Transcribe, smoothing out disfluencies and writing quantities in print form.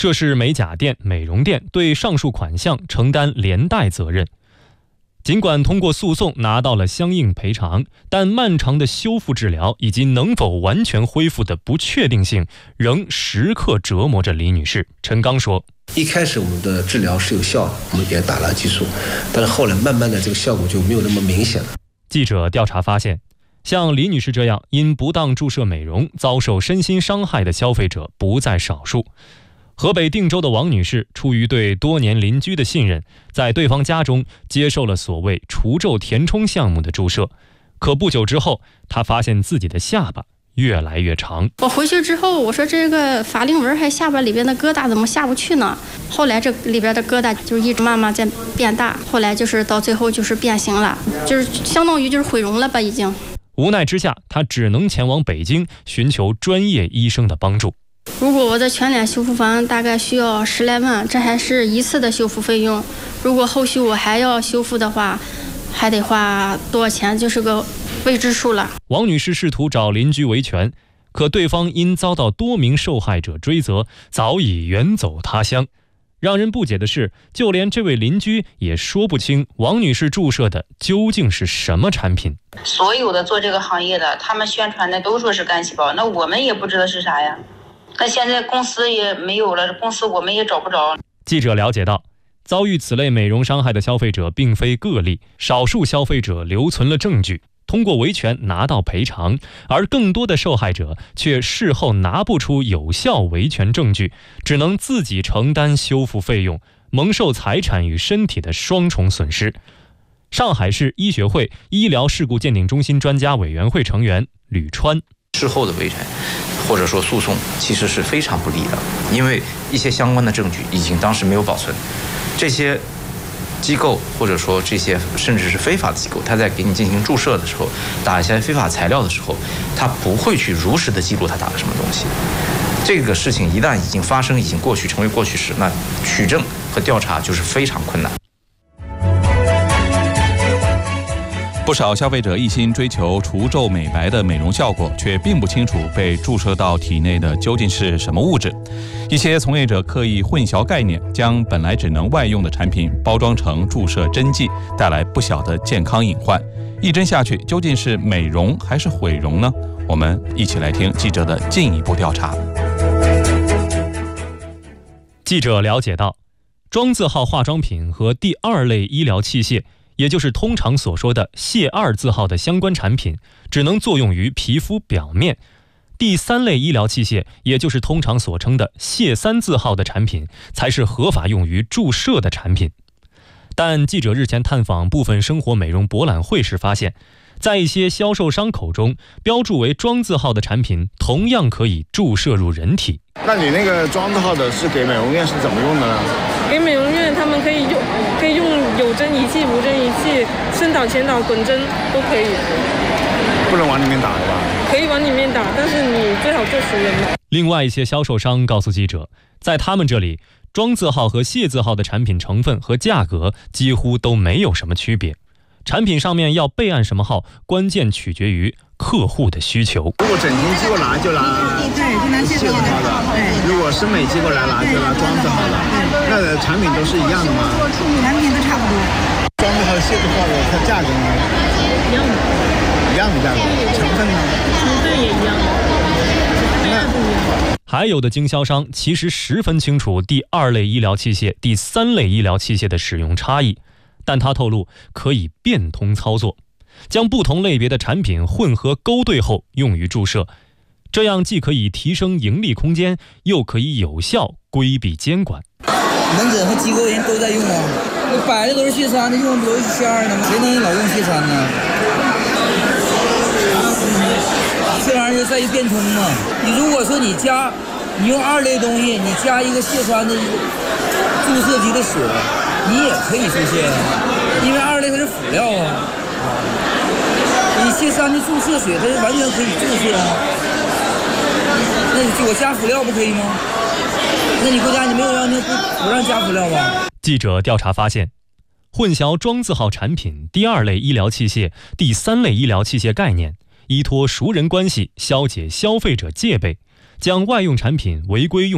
涉事美甲店、美容店对上述款项承担连带责任。尽管通过诉讼拿到了相应赔偿，但漫长的修复治疗以及能否完全恢复的不确定性仍时刻折磨着李女士。陈刚说， 一开始我们的治疗是有效的，我们也打了激素，但是后来慢慢的这个效果就没有那么明显了。 记者调查发现，像李女士这样因不当注射美容遭受身心伤害的消费者不在少数。河北定州的王女士出于对多年邻居的信任，在对方家中接受了所谓除皱填充项目的注射，可不久之后，她发现自己的下巴越来越长。 我回去之后，我说这个法令纹还下巴里边的疙瘩怎么下不去呢？后来这里边的疙瘩就一直慢慢在变大，后来就是到最后就是变形了，就是相当于就是毁容了吧已经。 无奈之下，她只能前往北京寻求专业医生的帮助。 如果我的全脸修复房大概需要10来万，这还是一次的修复费用。如果后续我还要修复的话，还得花多少钱，就是个未知数了。 王女士试图找邻居维权，可对方因遭到多名受害者追责，早已远走他乡。让人不解的是，就连这位邻居也说不清王女士注射的究竟是什么产品。 所有的做这个行业的，他们宣传的都说是干细胞，那我们也不知道是啥呀。那现在公司也没有了，公司我们也找不着。 记者了解到，遭遇此类美容伤害的消费者并非个例，少数消费者留存了证据，通过维权拿到赔偿，而更多的受害者却事后拿不出有效维权证据，只能自己承担修复费用，蒙受财产与身体的双重损失。上海市医学会医疗事故鉴定中心专家委员会成员吕川， 事后的维权或者说诉讼其实是非常不利的，因为一些相关的证据已经当时没有保存，这些机构或者说这些甚至是非法的机构，他在给你进行注射的时候，打一些非法材料的时候，他不会去如实的记录他打了什么东西。这个事情一旦已经发生，已经过去，成为过去式，那取证和调查就是非常困难。 不少消费者一心追求除皱美白的美容效果，却并不清楚被注射到体内的究竟是什么物质。一些从业者刻意混淆概念，将本来只能外用的产品包装成注射针剂，带来不小的健康隐患。一针下去，究竟是美容还是毁容呢？我们一起来听记者的进一步调查。 记者了解到，庄字号化妆品和第二类医疗器械，也就是通常所说的谢2字号的相关产品，只能作用于皮肤表面。第3类医疗器械，也就是通常所称的谢3字号的产品，才是合法用于注射的产品。但记者日前探访部分生活美容博览会时发现，在一些销售商口中，标注为庄字号的产品同样可以注射入人体。 那你那个庄字号的是给美容院是怎么用的呢？ 给美容院他们可以用有针仪器、无针仪器、深导、浅导、滚针都可以。 不能往里面打是吧？ 可以往里面打，但是你最好做熟人嘛。 另外一些销售商告诉记者，在他们这里，庄字号和谢字号的产品成分和价格几乎都没有什么区别。产品上面要备案什么号，关键取决于客户的需求。 如果整形机构拿就拿谢字号的，如果生美机构来拿就拿庄字号的，那产品都是一样的吗？ 产品都差不多。 庄字号、谢字号的它价格呢？ 一样的。 一样的价格，成分呢？ 成分也一样的，备案不一样。 还有的经销商其实十分清楚第2类医疗器械、第3类医疗器械的使用差异，但他透露可以变通操作，将不同类别的产品混合勾兑后用于注射，这样既可以提升盈利空间，又可以有效规避监管。 门诊和机构人都在用啊，你摆的都是谢3的，用不都是谢2的吗？谁能老用谢3呢？这玩意儿就在于变通嘛。你如果说你用2类东西，你加一个谢3的注射级的水，你也可以出现，因为2类它是辅料啊。你谢3的注射水，它是完全可以注射啊。那我加辅料不可以吗？那你国家你没有不让加辅料吧？ 记者调查发现，混淆庄字号产品、第2类医疗器械、第3类医疗器械概念，依托熟人关系消解消费者戒备，将外用产品违规用